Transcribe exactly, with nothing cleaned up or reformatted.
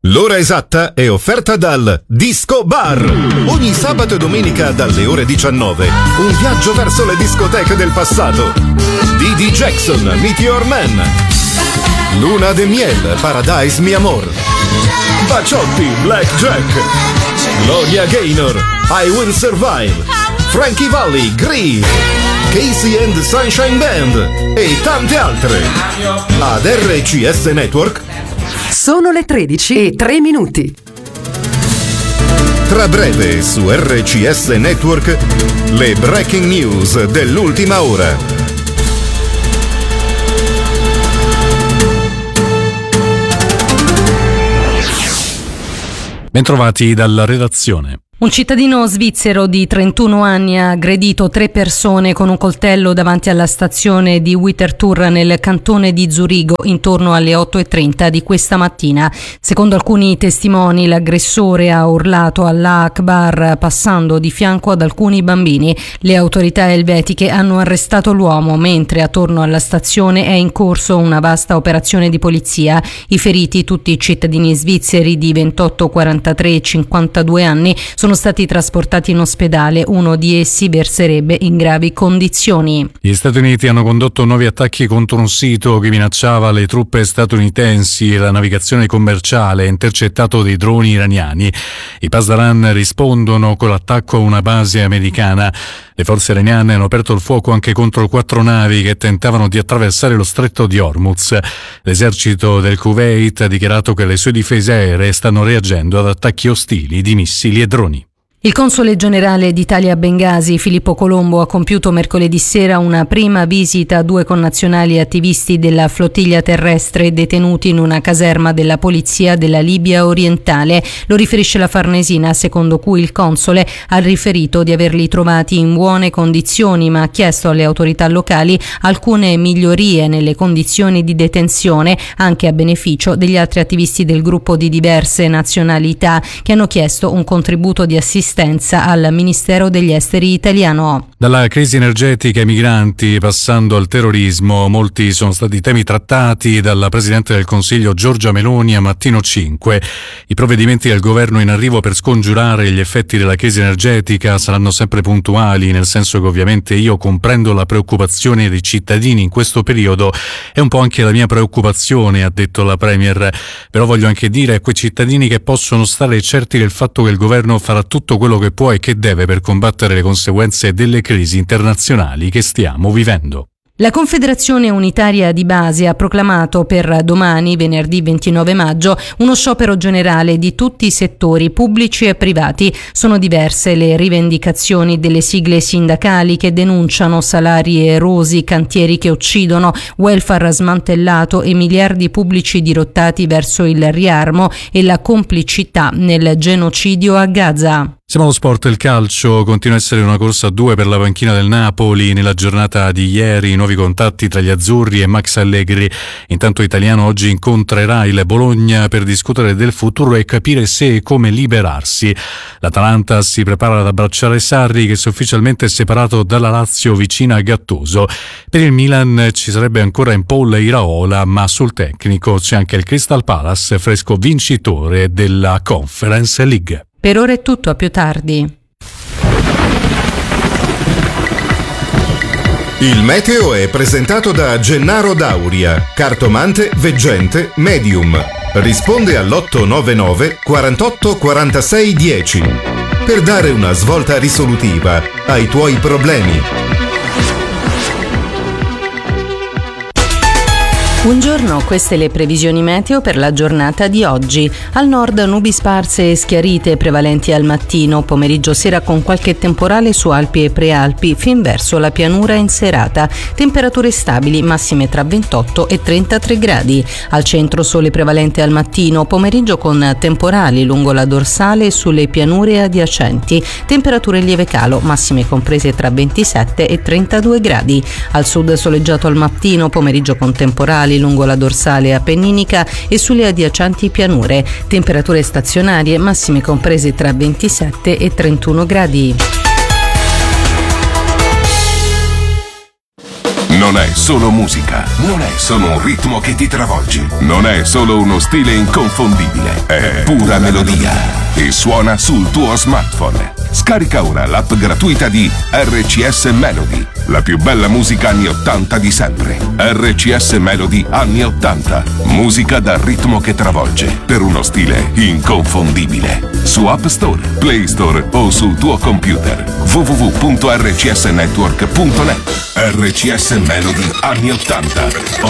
L'ora esatta è offerta dal Disco Bar. Ogni sabato e domenica dalle ore diciannove, un viaggio verso le discoteche del passato. D D Jackson, Meteor Man. Luna de Miel, Paradise Mi Amor. Baciotti, Black Jack. Gloria Gaynor, I Will Survive. Frankie Valli, Grease. Casey and the Sunshine Band e tante altre. Ad R C S Network sono le tredici e tre minuti. Tra breve su R C S Network le breaking news dell'ultima ora. Bentrovati dalla redazione. Un cittadino svizzero di trentuno anni ha aggredito tre persone con un coltello davanti alla stazione di Winterthur nel cantone di Zurigo intorno alle otto e trenta di questa mattina. Secondo alcuni testimoni, l'aggressore ha urlato Allah Akbar passando di fianco ad alcuni bambini. Le autorità elvetiche hanno arrestato l'uomo, mentre attorno alla stazione è in corso una vasta operazione di polizia. I feriti, tutti cittadini svizzeri di ventotto, quarantatré e cinquantadue anni, sono sono stati trasportati in ospedale. Uno di essi verserebbe in gravi condizioni. Gli Stati Uniti hanno condotto nuovi attacchi contro un sito che minacciava le truppe statunitensi e la navigazione commerciale, intercettato dei droni iraniani. I Pasdaran rispondono con l'attacco a una base americana. Le forze iraniane hanno aperto il fuoco anche contro quattro navi che tentavano di attraversare lo stretto di Hormuz. L'esercito del Kuwait ha dichiarato che le sue difese aeree stanno reagendo ad attacchi ostili di missili e droni. Il console generale d'Italia a Bengasi, Filippo Colombo, ha compiuto mercoledì sera una prima visita a due connazionali attivisti della flottiglia terrestre detenuti in una caserma della polizia della Libia orientale. Lo riferisce la Farnesina, secondo cui il console ha riferito di averli trovati in buone condizioni, ma ha chiesto alle autorità locali alcune migliorie nelle condizioni di detenzione, anche a beneficio degli altri attivisti del gruppo di diverse nazionalità che hanno chiesto un contributo di assistenza al Ministero degli Esteri italiano. Dalla crisi energetica ai migranti, passando al terrorismo, molti sono stati temi trattati dalla Presidente del Consiglio Giorgia Meloni a Mattino cinque. I provvedimenti del governo in arrivo per scongiurare gli effetti della crisi energetica saranno sempre puntuali, nel senso che ovviamente io comprendo la preoccupazione dei cittadini in questo periodo, è un po' anche la mia preoccupazione, ha detto la Premier, però voglio anche dire a quei cittadini che possono stare certi del fatto che il governo farà tutto quello che può e che deve per combattere le conseguenze delle crisi internazionali che stiamo vivendo. La Confederazione Unitaria di Base ha proclamato per domani, venerdì ventinove maggio, uno sciopero generale di tutti i settori pubblici e privati. Sono diverse le rivendicazioni delle sigle sindacali che denunciano salari erosi, cantieri che uccidono, welfare smantellato e miliardi pubblici dirottati verso il riarmo e la complicità nel genocidio a Gaza. Siamo allo sport. Il calcio continua a essere una corsa a due per la panchina del Napoli. Nella giornata di ieri nuovi contatti tra gli azzurri e Max Allegri. Intanto Italiano oggi incontrerà il Bologna per discutere del futuro e capire se e come liberarsi. L'Atalanta si prepara ad abbracciare Sarri, che si è ufficialmente separato dalla Lazio vicina a Gattuso. Per il Milan ci sarebbe ancora in pole Iraola, ma sul tecnico c'è anche il Crystal Palace, fresco vincitore della Conference League. Per ora è tutto, a più tardi. Il meteo è presentato da Gennaro Dauria, cartomante, veggente, medium. Risponde all'otto nove nove quarantotto quarantasei dieci per dare una svolta risolutiva ai tuoi problemi. Buongiorno, queste le previsioni meteo per la giornata di oggi. Al nord nubi sparse e schiarite prevalenti al mattino, pomeriggio sera con qualche temporale su Alpi e Prealpi, fin verso la pianura in serata. Temperature stabili, massime tra ventotto e trentatré gradi. Al centro sole prevalente al mattino, pomeriggio con temporali lungo la dorsale e sulle pianure adiacenti. Temperature in lieve calo, massime comprese tra ventisette e trentadue gradi. Al sud soleggiato al mattino, pomeriggio con temporali lungo la dorsale appenninica e sulle adiacenti pianure. Temperature stazionarie, massime comprese tra ventisette e trentuno gradi. Non Non è solo musica, non è solo un ritmo che ti travolge, non è solo uno stile inconfondibile, è pura melodia e suona sul tuo smartphone. Scarica ora l'app gratuita di R C S Melody, la più bella musica anni ottanta di sempre. R C S Melody anni ottanta, musica dal ritmo che travolge, per uno stile inconfondibile. Su App Store, Play Store o sul tuo computer. w w w punto r c s network punto net. R C S Melody anni ottanta,